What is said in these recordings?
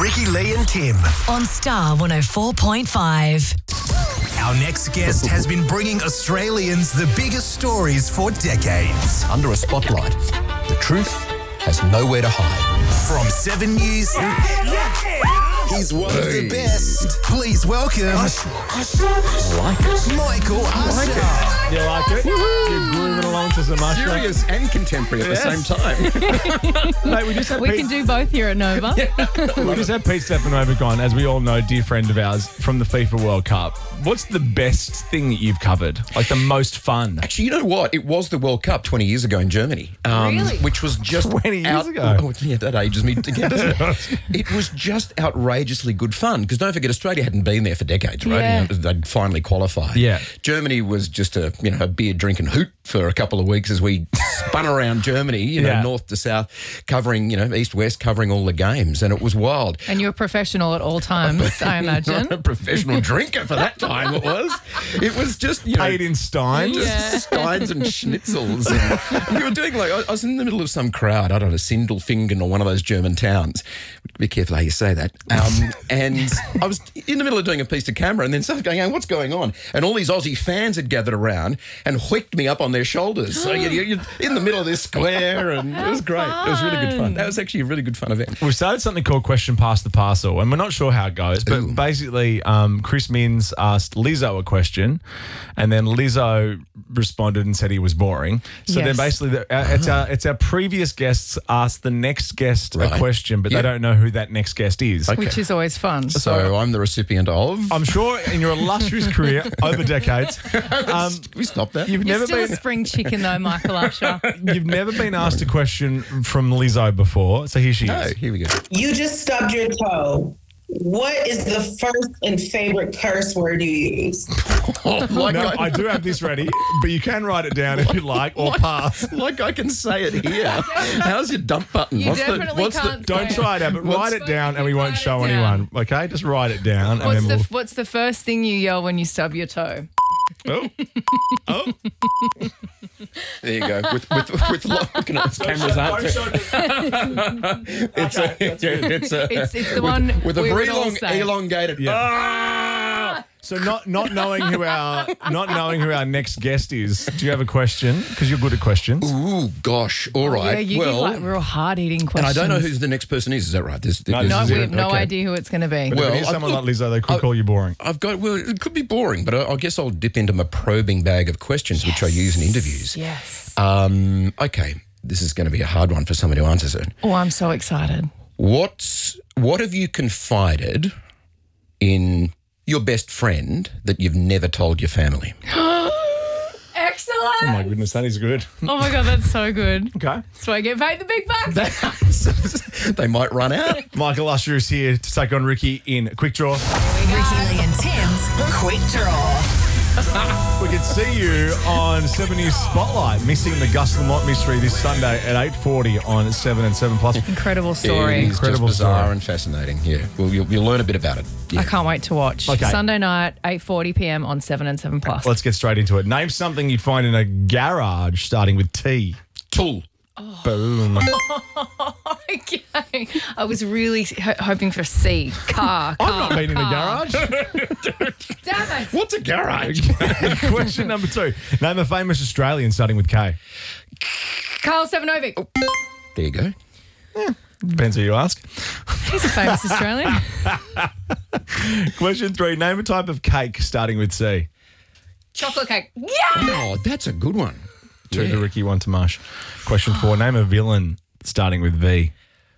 Ricky, Lee and Tim. On Star 104.5. Our next guest has been bringing Australians the biggest stories for decades. Under a spotlight, the truth has nowhere to hide. From 7 News, he's one of the best. Please welcome Michael Usher. You like it? You're grooving along to some Usher. Serious and contemporary at the same time. Mate, we just had We Pete, can do both here at Nova. we just had Pete Stefanovic on, as we all know, dear friend of ours from the FIFA World Cup. What's the best thing that you've covered? Like the most fun? Actually, you know what? It was the World Cup 20 years ago in Germany. Really? Which was just 20 years ago? Oh, yeah, that ages me again, doesn't it? It was just outrageously good fun because don't forget, Australia hadn't been there for decades, right? Yeah. You know, they'd finally qualified. Yeah. Germany was just a beer drinking hoot for a couple of weeks as we spun around Germany, Yeah. north to south, covering, east west, covering all the games, and it was wild. And you're a professional at all times, I imagine. Not a professional drinker for that time. It was. It was just Paid in Steins? just steins and schnitzels. And we were doing I was in the middle of some crowd. I don't know, Sindelfingen or one of those German towns. Be careful how you say that. And I was in the middle of doing a piece to camera, and then someone going, "Hey, what's going on?" And all these Aussie fans had gathered around and whicked me up on their shoulders. So you're in the middle of this square, and it was great. It was really good fun. That was actually a really good fun event. We've started something called Question Past the Parcel, and we're not sure how it goes, but basically Chris Minns asked Lizzo a question, and then Lizzo responded and said he was boring. So Yes. then basically it's our previous guests ask the next guest a Right. question, but Yeah. they don't know who that next guest is. Which is always fun. So I'm the recipient of. I'm sure in your illustrious career over decades, Can we stop that? you've You're never still been a spring chicken though, Michael Usher. you've never been asked a question from Lizzo before. So here she No, is. here we go. You just stubbed your toe. What is the first and favorite curse word you use? No, I do have this ready, but you can write it down if you like or pass. Like I can say it here. How's your dump button? You definitely can't Don't say try it out, but write it down and we won't Write it show down. anyone. Okay, just write it down and then What's the first thing you yell when you stub your toe? we'll. Oh, There you go. With looking at cameras up. It's It's the one with a we very would all long, say. elongated. Yeah. So not knowing who our next guest is. Do you have a question? Because you're good at questions. Ooh, gosh. All right. Yeah, you give like real hard-eating and questions. I don't know who the next person is. Is that right? No, No, This is we it. have no Okay. idea who it's going to be. But Well, if it is someone I've- like Lizzo, they could call you boring. Well, it could be boring, but I guess I'll dip into my probing bag of questions, which I use in interviews. Yes. Okay. This is going to be a hard one for someone who answers it. Oh, I'm so excited. What have you confided in your best friend that you've never told your family? Excellent. Oh my goodness, that is good. Oh my God, that's so good. Okay. So I get paid the big bucks. They might run out. Michael Usher is here to take on Ricky in Quick Draw. Ricky, Lee and Tim's Quick Draw. We can see you on 7 News Spotlight, missing the Gus Lamont mystery this Sunday at 8:40 on 7 and 7 Plus. Incredible story. It is Incredible just bizarre story. and fascinating. Yeah, well, you'll learn a bit about it. Yeah. I can't wait to watch. Okay. Sunday night, 8:40 p.m. on 7 and 7 Plus. Let's get straight into it. Name something you'd find in a garage starting with T. Tool. Boom. Okay. I was really hoping for C. Car. I've not been in a garage. Damn it. What's a garage? Question number 2. Name a famous Australian starting with K. Carl Stefanovic. There you go. Depends who you ask. He's a famous Australian. Question 3. Name a type of cake starting with C. Chocolate cake. Yeah. Oh, that's a good one. 2 to Ricky, 1 to Marsh. Question 4. Name a villain starting with V.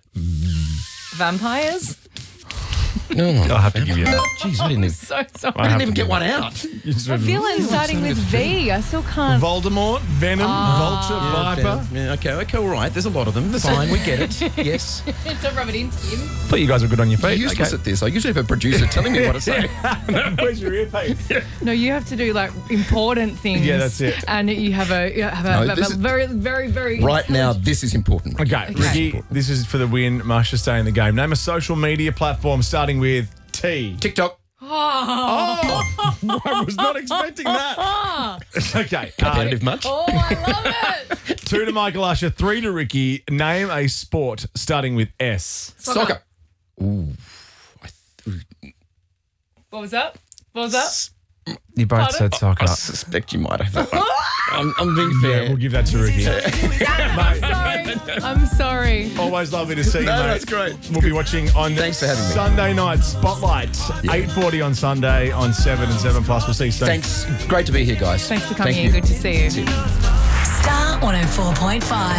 Vampires. I'll have to give you that. Jeez, I didn't even, So sorry. I have to even give get one you out. You just A went, villain starting with V. I still can't. Voldemort, Venom, Vulture, Viper. Yeah, okay, all right. There's a lot of them. Fine, we get it. Yes. Don't rub it into him. Thought you guys were good on your I'm feet. useless at this. I usually have a producer telling me what to say. Where's your earpiece? No, you have to do like important things. Yeah, that's it. And you have a this is- very, very, very Right now, this is important. Okay, Ricky, this is for the win. Marsha, stay in the game. Name a social media platform starting with T. TikTok. Oh, I was not expecting that. Okay. Competitive much? Oh, I love it. 2 to Michael Usher, 3 to Ricky. Name a sport starting with S. Soccer. What was that? What was that? You both said sock I up. suspect you might have that one. I'm being fair. Yeah, we'll give that to Ricky. I'm sorry. Always lovely to see you, mate. That's great. We'll be watching on Thanks for having me. Sunday night Spotlight, 8:40 on Sunday on 7 and 7 Plus. We'll see you soon. Thanks. Great to be here, guys. Thanks for coming Thank in. you. Good to see you. Star 104.5.